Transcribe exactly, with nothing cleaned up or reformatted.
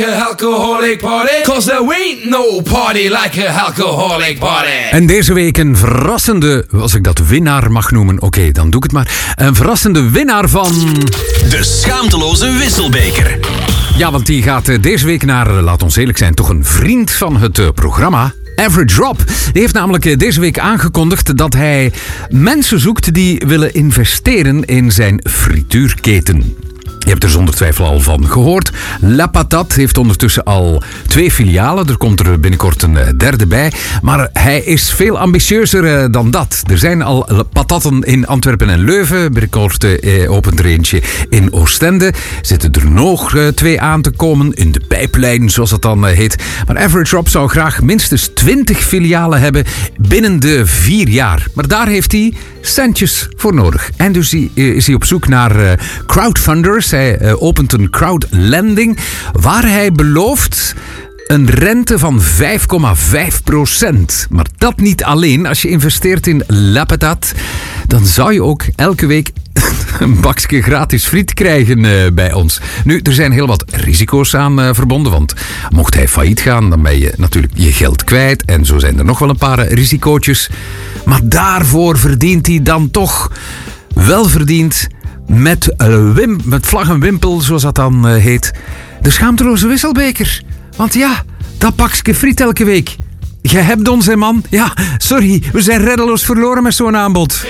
Alcoholic party, cause there ain't no party like a alcoholic party. En deze week een verrassende, als ik dat winnaar mag noemen, oké, okay, dan doe ik het maar. Een verrassende winnaar van... De schaamteloze wisselbeker. Ja, want die gaat deze week naar, laat ons eerlijk zijn, toch een vriend van het programma. Average Rob. Die heeft namelijk deze week aangekondigd dat hij mensen zoekt die willen investeren in zijn frituurketen. Je hebt er zonder twijfel al van gehoord. La Patate heeft ondertussen al twee filialen. Er komt er binnenkort een derde bij. Maar hij is veel ambitieuzer dan dat. Er zijn al patatten in Antwerpen en Leuven. Binnenkort eh, opent er eentje in Oostende. Zitten er nog eh, twee aan te komen. In de pijplijn, zoals dat dan eh, heet. Maar Average Rob zou graag minstens twintig filialen hebben binnen de vier jaar. Maar daar heeft hij centjes voor nodig. En dus is hij op zoek naar uh, crowdfunders. Hij uh, opent een crowdlending waar hij belooft een rente van vijf komma vijf procent. Maar dat niet alleen. Als je investeert in La Patate, dan zou je ook elke week een bakje gratis friet krijgen uh, bij ons. Nu, er zijn heel wat risico's aan uh, verbonden, want mocht hij failliet gaan, dan ben je natuurlijk je geld kwijt. En zo zijn er nog wel een paar risicootjes. Maar daarvoor verdient hij dan toch wel verdiend met, uh, wim, met vlag en wimpel, zoals dat dan uh, heet, de schaamteloze wisselbeker. Want ja, dat pakje friet elke week. Je hebt ons, hè man. Ja, sorry, we zijn reddeloos verloren met zo'n aanbod.